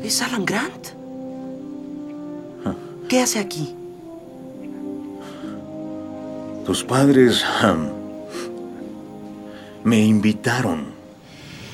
¿Es Alan Grant? ¿Qué hace aquí? Tus padres me invitaron